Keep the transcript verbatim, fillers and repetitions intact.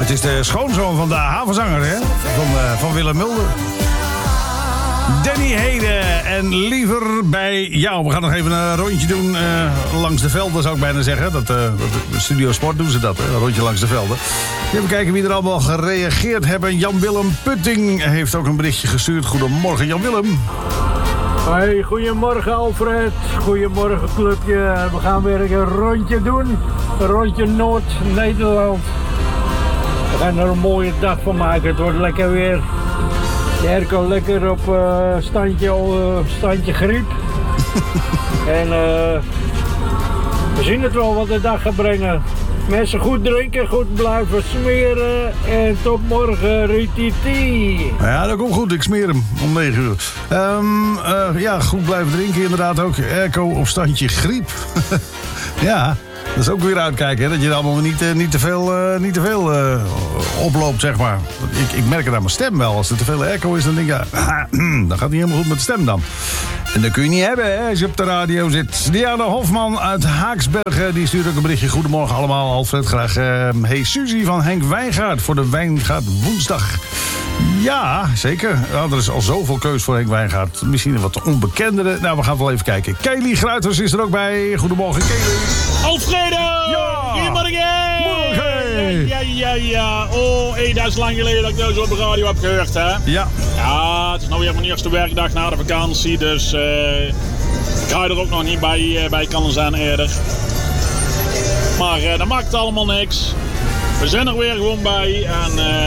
Het is de schoonzoon van de havenzanger, hè? Van, uh, van Willem Mulder. Danny Heden en liever bij jou. We gaan nog even een rondje doen uh, langs de velden, zou ik bijna zeggen. Dat, uh, dat, Studio Sport doen ze dat, hè? Een rondje langs de velden. Even kijken wie er allemaal gereageerd hebben. Jan-Willem Putting heeft ook een berichtje gestuurd. Goedemorgen, Jan-Willem. Hey, goedemorgen Alfred. Goedemorgen clubje. We gaan weer een rondje doen. Een rondje Noord-Nederland. We gaan er een mooie dag van maken. Het wordt lekker weer. De airco lekker op uh, standje, uh, standje griep. En uh, we zien het wel wat de dag gaat brengen. Mensen goed drinken, goed blijven smeren. En tot morgen, rititi. Ja, dat komt goed. Ik smeer hem om negen uur. Um, uh, ja, goed blijven drinken inderdaad ook. Airco op standje griep. Ja, dat is ook weer uitkijken. Hè? Dat je er allemaal niet, uh, niet te veel, uh, niet te veel uh, oploopt, zeg maar. Ik, ik merk het aan mijn stem wel. Als er te veel airco is, dan denk ik... Ja, dan gaat het niet helemaal goed met de stem dan. En dat kun je niet hebben, hè, als je op de radio zit. Diana Hofman uit Haaksbergen, die stuurt ook een berichtje. Goedemorgen allemaal, Alfred. Graag uh, hey Suzy van Henk Wijngaard voor de Wijngaard woensdag. Ja, zeker. Ja, er is al zoveel keus voor Henk Wijngaard. Misschien een wat onbekendere. Nou, we gaan wel even kijken. Kelly Gruiters is er ook bij. Goedemorgen, Kelly. Alfredo! Ja! Goedemorgen! Morgen! Ja, ja, ja. Oh, hey, dat is lang geleden dat ik nou zo op de radio heb gehoord, hè? Ja. Ja, het is nou weer mijn eerste werkdag na de vakantie, dus uh, ik ga er ook nog niet bij, uh, bij kunnen zijn eerder. Maar uh, dat maakt allemaal niks. We zijn er weer gewoon bij en... Uh,